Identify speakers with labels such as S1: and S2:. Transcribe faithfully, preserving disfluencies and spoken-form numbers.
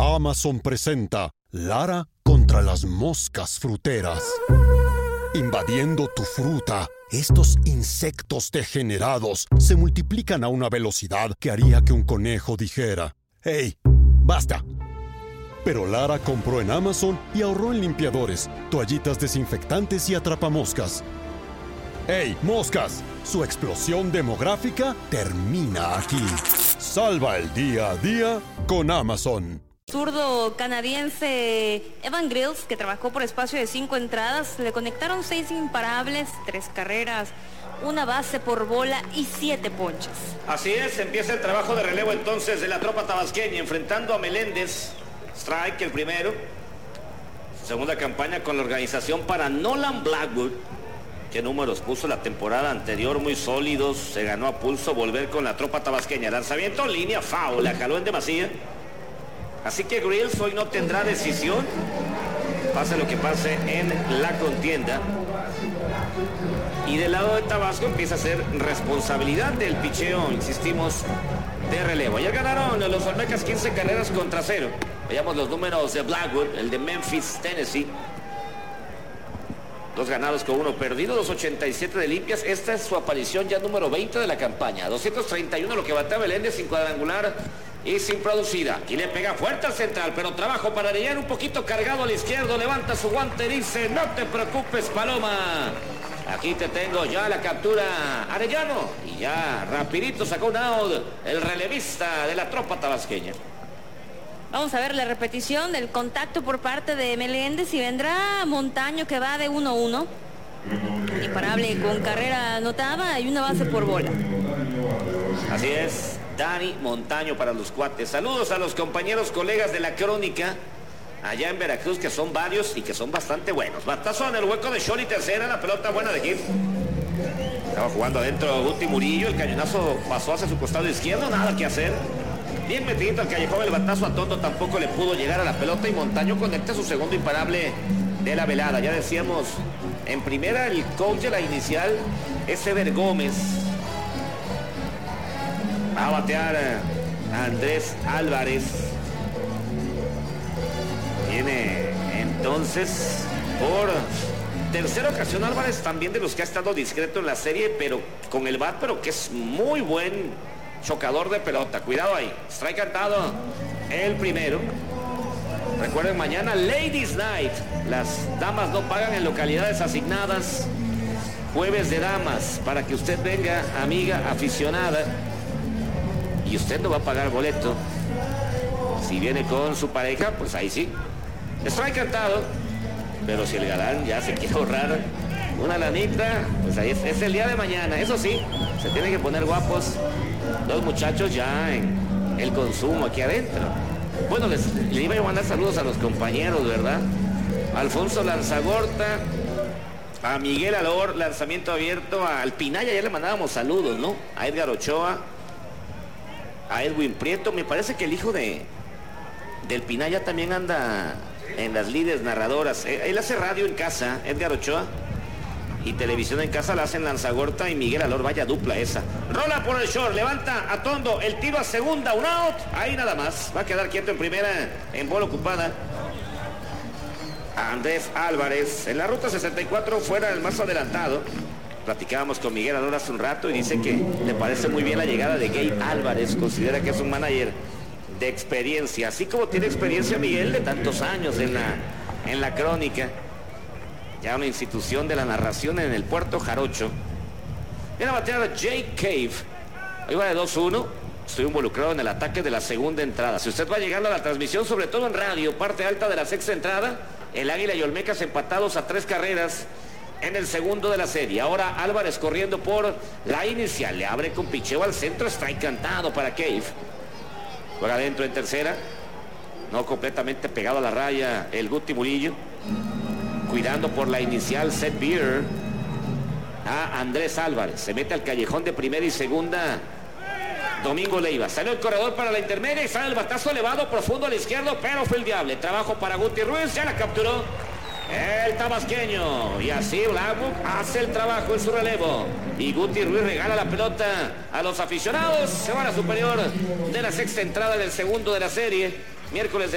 S1: Amazon presenta Lara contra las moscas fruteras. Invadiendo tu fruta, estos insectos degenerados se multiplican a una velocidad que haría que un conejo dijera: ¡Hey, basta! Pero Lara compró en Amazon y ahorró en limpiadores, toallitas desinfectantes y atrapamoscas. ¡Hey, moscas! Su explosión demográfica termina aquí. Salva el día a día con Amazon.
S2: Zurdo canadiense Evan Grills, que trabajó por espacio de cinco entradas, le conectaron seis imparables, tres carreras, una base por bola y siete ponches.
S3: Así es, empieza el trabajo de relevo entonces de la tropa tabasqueña, enfrentando a Meléndez. Strike el primero. Segunda campaña con la organización para Nolan Blackwood. ¿Qué números puso la temporada anterior? Muy sólidos, se ganó a pulso volver con la tropa tabasqueña. Lanzamiento, línea, foul, la jaló en demasía. Así que Grills hoy no tendrá decisión, pase lo que pase en la contienda. Y del lado de Tabasco empieza a ser responsabilidad del picheo, insistimos, de relevo. Ayer ganaron los Olmecas quince carreras contra cero. Veamos los números de Blackwood, el de Memphis, Tennessee. Dos ganados con uno perdido, dos ochenta y siete de limpias. Esta es su aparición ya número veinte de la campaña. doscientos treinta y uno lo que batea Meléndez sin cuadrangular y sin producida. Aquí le pega fuerte al central, pero trabajo para Arellano, un poquito cargado al izquierdo, levanta su guante, dice: no te preocupes, Paloma, aquí te tengo ya la captura, Arellano. Y ya rapidito sacó un out el relevista de la tropa tabasqueña.
S2: Vamos a ver la repetición del contacto por parte de Meléndez y vendrá Montaño, que va de uno a uno. Imparable con carrera anotada y una base por bola.
S3: Así es, Dani Montaño para los cuates. Saludos a los compañeros, colegas de la crónica allá en Veracruz, que son varios y que son bastante buenos. Batazo en el hueco de Shoni, tercera, la pelota buena de Gil. Estaba jugando adentro Guti Murillo, el cañonazo pasó hacia su costado izquierdo, nada que hacer. Bien metidito al callejón, el batazo a Tondo tampoco le pudo llegar a la pelota y Montaño conecta su segundo imparable de la velada. Ya decíamos, en primera el coach de la inicial es Ever Gómez. Va a batear a Andrés Álvarez. Viene entonces por tercera ocasión Álvarez, también de los que ha estado discreto en la serie, pero con el bat, pero que es muy buen chocador de pelota. Cuidado ahí. Strike cantado el primero. Recuerden, mañana Ladies Night. Las damas no pagan en localidades asignadas. Jueves de damas, para que usted venga, amiga aficionada, y usted no va a pagar boleto. Si viene con su pareja, pues ahí sí. Strike cantado. Pero si el galán ya se quiere ahorrar una lanita, pues ahí es, es el día de mañana. Eso sí, se tienen que poner guapos los muchachos ya en el consumo aquí adentro. Bueno, les, les iba a mandar saludos a los compañeros, ¿verdad? Alfonso Lanzagorta, a Miguel Alor, lanzamiento abierto, a Alpinaya, ya le mandábamos saludos, ¿no? A Edgar Ochoa, a Edwin Prieto. Me parece que el hijo de del Pinaya también anda en las líderes narradoras. Él hace radio en casa, Edgar Ochoa, y televisión en casa la hacen Lanzagorta y Miguel Alor. Vaya dupla esa. Rola por el short, levanta a Tondo, el tiro a segunda, un out, ahí nada más. Va a quedar quieto en primera, en bola ocupada a Andrés Álvarez. En la ruta sesenta y cuatro, fuera el más adelantado. Platicábamos con Miguel Alor hace un rato y dice que le parece muy bien la llegada de Gabe Álvarez. Considera que es un manager de experiencia, así como tiene experiencia Miguel de tantos años en la, en la crónica. Ya una institución de la narración en el Puerto Jarocho. Viene a batear a Jake Cave. Hoy va de dos uno. Estoy involucrado en el ataque de la segunda entrada. Si usted va llegando a la transmisión, sobre todo en radio, parte alta de la sexta entrada, el Águila y Olmecas empatados a tres carreras en el segundo de la serie. Ahora Álvarez corriendo por la inicial. Le abre con picheo al centro. Strike cantado para Cave. Juega adentro en tercera. No completamente pegado a la raya el Guti Murillo. Cuidando por la inicial Seth Beer a Andrés Álvarez. Se mete al callejón de primera y segunda Domingo Leiva. Salió el corredor para la intermedia y sale el batazo elevado profundo al izquierdo, pero fue el diable. Trabajo para Guti Ruiz, ya la capturó el tabasqueño. Y así Blackwood hace el trabajo en su relevo. Y Guti Ruiz regala la pelota a los aficionados. Se va a la superior de la sexta entrada del segundo de la serie. Miércoles de